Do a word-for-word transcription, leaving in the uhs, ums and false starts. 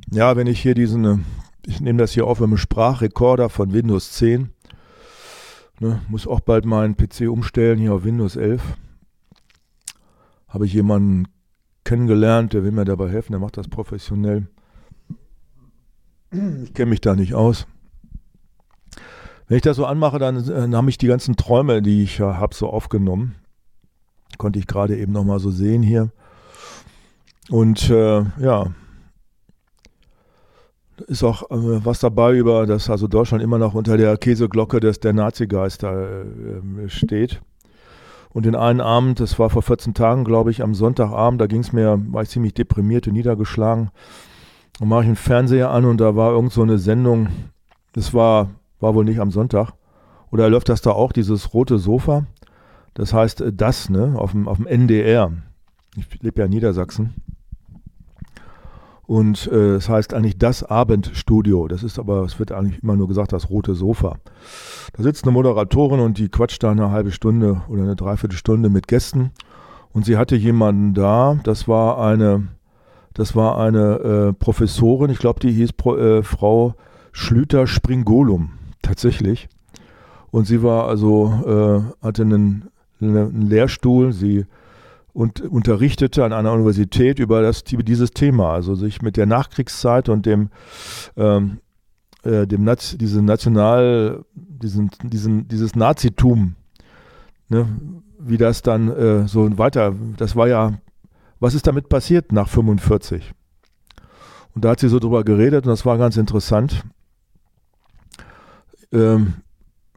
Ja, wenn ich hier diesen, äh, ich nehme das hier auf mit einem Sprachrekorder von Windows zehn, ne, muss auch bald meinen P C umstellen hier auf Windows elf. Habe ich jemanden kennengelernt, der will mir dabei helfen, der macht das professionell. Ich kenne mich da nicht aus. Wenn ich das so anmache, dann, dann habe ich die ganzen Träume, die ich ja habe, so aufgenommen. Konnte ich gerade eben nochmal so sehen hier. Und äh, ja, ist auch äh, was dabei, über das also Deutschland immer noch unter der Käseglocke des, der Nazigeister äh, steht. Und den einen Abend, das war vor vierzehn Tagen, glaube ich, am Sonntagabend, da ging es mir, war ich ziemlich deprimiert und niedergeschlagen. Dann mache ich einen Fernseher an und da war irgend so eine Sendung, das war, war wohl nicht am Sonntag. Oder läuft das da auch, dieses rote Sofa? Das heißt äh, das, ne, auf dem, auf dem N D R. Ich lebe ja in Niedersachsen. Und äh, es heißt eigentlich das Abendstudio. Das ist aber, es wird eigentlich immer nur gesagt, das rote Sofa. Da sitzt eine Moderatorin und die quatscht da eine halbe Stunde oder eine Dreiviertelstunde mit Gästen. Und sie hatte jemanden da, das war eine, das war eine äh, Professorin, ich glaube, die hieß Pro, äh, Frau Schlüter-Springolum, tatsächlich. Und sie war also, äh, hatte einen, einen Lehrstuhl, sie und unterrichtete an einer Universität über das, dieses Thema, also sich mit der Nachkriegszeit und dem, ähm, äh, dem Naz, diese National, diesen, diesen, dieses Nazitum, ne, wie das dann äh, so weiter, das war ja, was ist damit passiert nach fünfundvierzig? Und da hat sie so drüber geredet und das war ganz interessant. Ähm,